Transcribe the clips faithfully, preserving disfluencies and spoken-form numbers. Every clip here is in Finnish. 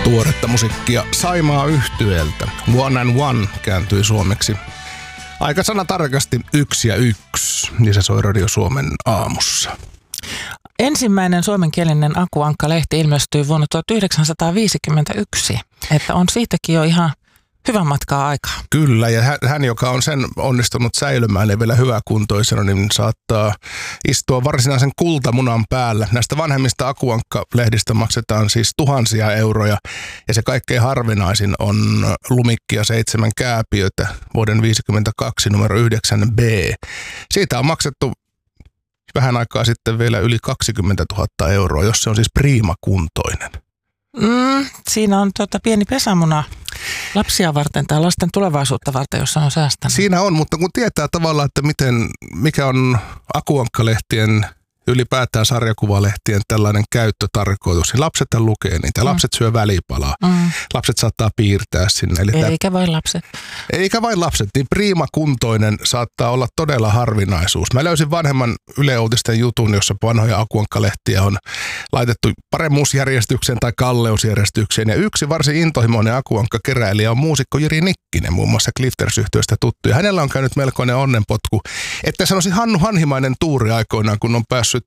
Tuoretta musiikkia Saimaa yhtyeeltä. One and One kääntyi suomeksi aika sanatarkasti yksi ja yksi, niin se soi Radio Suomen aamussa. Ensimmäinen suomenkielinen Aku Ankka-lehti ilmestyi vuonna tuhatyhdeksänsataaviisikymmentäyksi, että on siitäkin jo ihan hyvän matkaa aikaa. Kyllä, ja hän, hän joka on sen onnistunut säilymään ja vielä hyväkuntoisena, niin saattaa istua varsinaisen kultamunan päällä. Näistä vanhemmista Aku Ankka-lehdistä maksetaan siis tuhansia euroja, ja se kaikkein harvinaisin on Lumikki ja seitsemän kääpiötä vuoden viisikymmentäkaksi numero yhdeksän B. Siitä on maksettu vähän aikaa sitten vielä yli kaksikymmentätuhatta euroa, jos se on siis priimakuntoinen. Mm, siinä on tuota pieni pesämuna lapsia varten tai lasten tulevaisuutta varten, jossa on säästänyt. Siinä on, mutta kun tietää tavallaan, että miten, mikä on Aku Ankka-lehtien, ylipäätään sarjakuvalehtien tällainen käyttötarkoitus, niin lapsethan lukee niitä. Lapset syö välipalaa. Mm. Lapset saattaa piirtää sinne. Eli eikä tämä, vain lapset. Eikä vain lapset, niin priimakuntoinen saattaa olla todella harvinaisuus. Mä löysin vanhemman Yle Uutisten jutun, jossa vanhoja Aku Ankka-lehtiä on laitettu paremmuusjärjestykseen tai kalleusjärjestykseen. Ja yksi varsin intohimoinen Aku Ankka-keräilijä on muusikko Jiri Nikkinen, muun muassa Clifters-yhtiöstä tuttu. Ja hänellä on käynyt melkoinen onnenpotku, että sanoisin Hannu Hanhimainen tuuri aikoinaan, kun on päässyt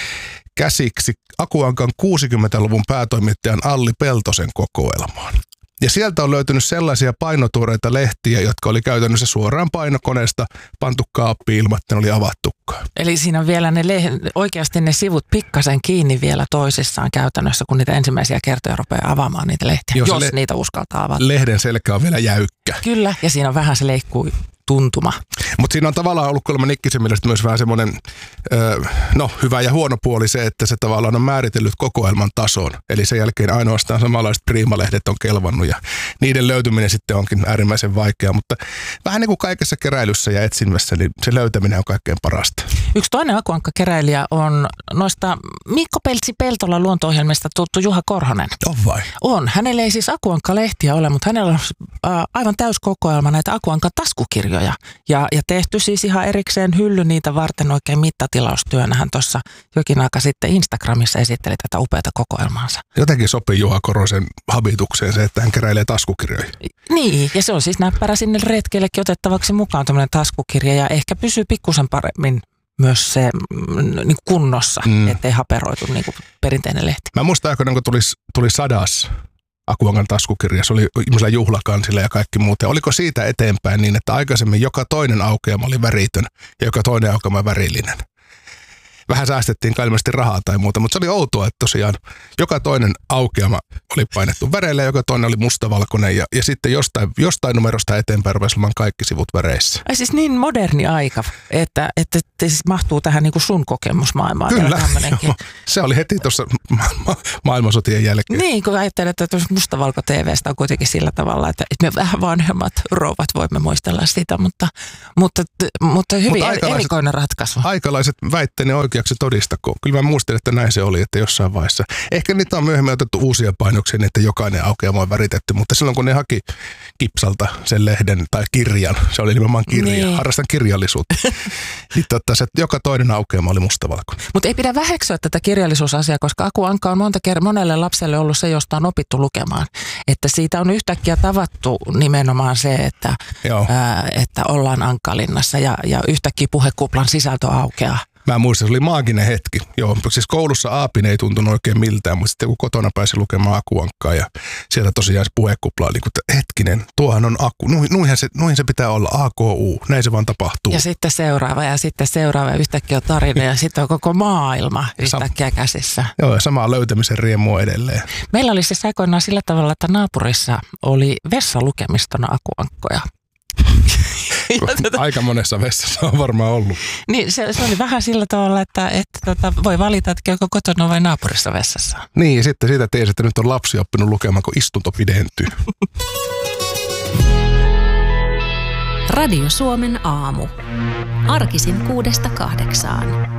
käsiksi Aku Ankan kuusikymmentäluvun päätoimittajan Alli Peltosen kokoelmaan. Ja sieltä on löytynyt sellaisia painotuoreita lehtiä, jotka oli käytännössä suoraan painokoneesta pantu kaappiin ilman, että ne oli avattukaan. Eli siinä on vielä ne leh- oikeasti ne sivut pikkasen kiinni vielä toisissaan käytännössä, kun niitä ensimmäisiä kertoja rupeaa avaamaan niitä lehtiä, jos, jos le- niitä uskaltaa avata. Lehden selkä on vielä jäykkä. Kyllä, ja siinä on vähän se leikkuu tuntuma. Mutta siinä on tavallaan ollut kuulemma Nikkisen mielestä myös vähän semmoinen, öö, no hyvä ja huono puoli se, että se tavallaan on määritellyt kokoelman tason. Eli sen jälkeen ainoastaan samanlaiset priimalehdet on kelvannut ja niiden löytyminen sitten onkin äärimmäisen vaikeaa. Mutta vähän niin kuin kaikessa keräilyssä ja etsinnässä, niin se löytäminen on kaikkein parasta. Yksi toinen Aku Ankka-keräilijä on noista Mikko Peltsi-Peltola luonto-ohjelmista tuttu Juha Korhonen. On vai? On. Hänellä ei siis Aku Ankka-lehtiä ole, mutta hänellä on äh, aivan täyskokoelma näitä Aku Ankka-taskukirjoja. Ja, ja tehty siis ihan erikseen hylly niitä varten oikein mittatilaustyönä. Hän tuossa jokin aika sitten Instagramissa esitteli tätä upeata kokoelmaansa. Jotenkin sopii Juha Korhosen habitukseen se, että hän keräilee taskukirjoja. Niin, ja se on siis näppärä sinne retkeillekin otettavaksi mukaan tämmöinen taskukirja ja ehkä pysyy pikkusen paremmin myös se niin kunnossa, mm. ettei haperoitu niin kuin perinteinen lehti. Mä muistan aikoinaan, kun tuli, tuli sadas Aku Ankan taskukirja, se oli ihmisellä juhlakansilla ja kaikki muut. Ja oliko siitä eteenpäin niin, että aikaisemmin joka toinen aukeama oli väritön ja joka toinen aukeama värillinen? Vähän säästettiin ilmeisesti rahaa tai muuta, mutta se oli outoa, että tosiaan joka toinen aukeama oli painettu väreillä ja joka toinen oli mustavalkoinen ja, ja sitten jostain, jostain numerosta eteenpäin rupesi olemaan kaikki sivut väreissä. Ai siis niin moderni aika, että, että siis mahtuu tähän niin kuin sun kokemusmaailmaan. Kyllä, se oli heti tuossa ma- ma- maailmansotien jälkeen. Niin, kun ajattelet, että mustavalko-T V:stä on kuitenkin sillä tavalla, että me vähän vanhemmat rouvat voimme muistella sitä, mutta, mutta, mutta hyvin mutta erikoinen ratkaisu. Aikalaiset väitteeni oikein todistakoon. Kyllä mä muistelin, että näin se oli, että jossain vaiheessa. Ehkä niitä on myöhemmin otettu uusia painoksia, että jokainen aukeama on väritetty, mutta silloin kun ne haki Kipsalta sen lehden tai kirjan, se oli nimenomaan kirja, niin. Harrastan kirjallisuutta, niin totta, se, joka toinen aukeama oli mustavalkoinen. Mutta ei pidä väheksyä tätä kirjallisuusasiaa, koska Aku Ankka on monta kertaa monelle lapselle ollut se, josta on opittu lukemaan. Että siitä on yhtäkkiä tavattu nimenomaan se, että, ää, että ollaan Ankkalinnassa ja, ja yhtäkkiä puhekuplan sisältö aukeaa. Mä muistan, se oli maaginen hetki. Joo, siis koulussa aapin ei tuntunut oikein miltään, mutta sitten kun kotona pääsi lukemaan Aku Ankkaa ja sieltä tosiaan se puhekupla oli, että hetkinen, tuohan on Aku. Nuihin se, nuihin se pitää olla, A K U, näin se vaan tapahtuu. Ja sitten seuraava ja sitten seuraava yhtäkkiä on tarina ja sitten on koko maailma yhtäkkiä käsissä. Joo, ja samaa löytämisen riemua edelleen. Meillä oli siis aikoinaan sillä tavalla, että naapurissa oli vessalukemistona Aku Ankkoja. Aika monessa vessassa on varmaan ollut. Niin, se, se oli vähän sillä tavalla, että, että tota, voi valita, että käykö kotona vai naapurissa vessassa. Niin, ja sitten siitä tiesi, että nyt on lapsi oppinut lukemaan, kun istunto pidentyy. Radio Suomen aamu. Arkisin kuudesta kahdeksaan.